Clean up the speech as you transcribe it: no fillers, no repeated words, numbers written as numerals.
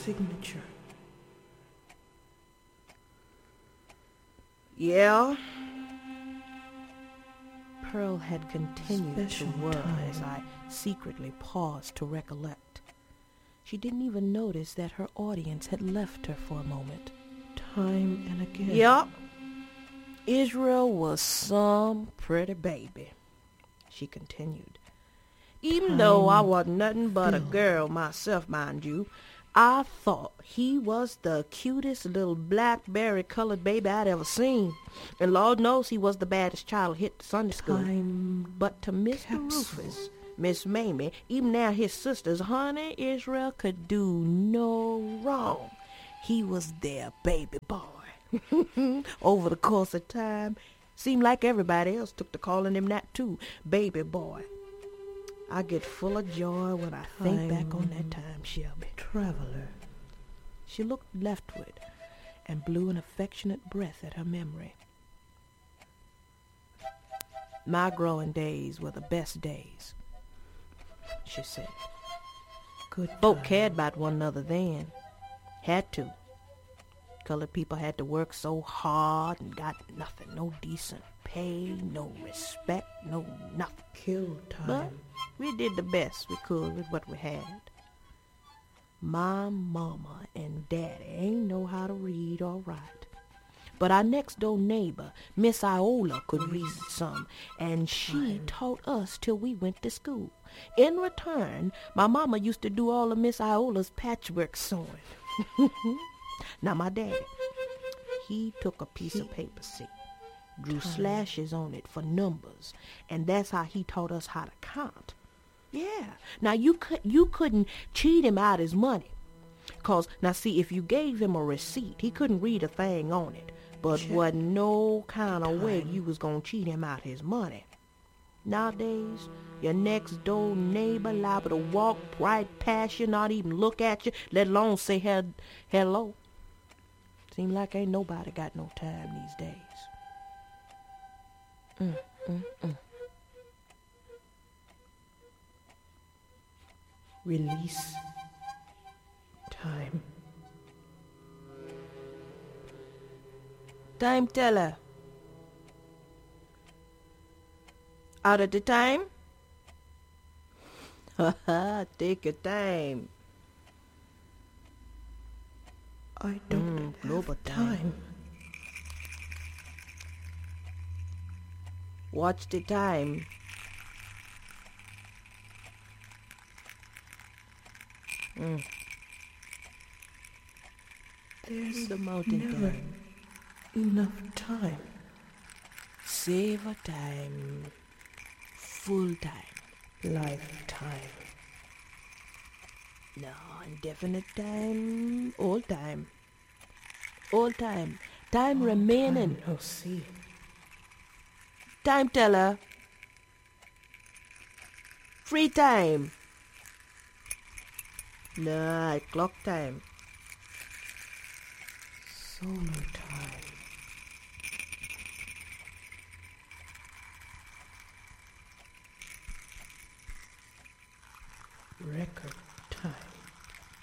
signature. Yeah? Pearl had continued to whir as I secretly paused to recollect. She didn't even notice that her audience had left her for a moment. Time and again. Yup. Israel was some pretty baby, she continued. Even though I wasn't nothing but a girl myself, mind you, I thought he was the cutest little blackberry-colored baby I'd ever seen. And Lord knows he was the baddest child hit Sunday school. But to Mr. Rufus, Miss Mamie, even now his sisters, honey, Israel could do no wrong. He was their baby boy. Over the course of time, seemed like everybody else took to calling him that too, baby boy. I get full of joy when I think back on that time, Shelby. Traveler. She looked leftward and blew an affectionate breath at her memory. My growing days were the best days, she said. Good Folk time. cared about one another then. Had to. Colored people had to work so hard and got nothing. No decent pay, no respect, no nothing. Kill time. But we did the best we could with what we had. My mama and daddy ain't know how to read or write. But our next door neighbor, Miss Iola, could read some, and she taught us till we went to school. In return, my mama used to do all of Miss Iola's patchwork sewing. Now my daddy, he took a piece of paper, see, drew slashes on it for numbers, and that's how he taught us how to count. Yeah. Now you couldn't cheat him out his money. 'Cause, now see, if you gave him a receipt, he couldn't read a thing on it. But wasn't no kind of way you was gonna cheat him out his money. Nowadays, your next door neighbor liable to walk right past you, not even look at you, let alone say hello. Seem like ain't nobody got no time these days. Release. Time. Time teller. Out of the time? Take your time. I don't global have time. Watch the time. There's The mountain never time. enough time. Save a time. Full time. Lifetime. No, indefinite time. All time. All time. Time remaining. No see. Time teller. Free time. Nah, clock time. Solar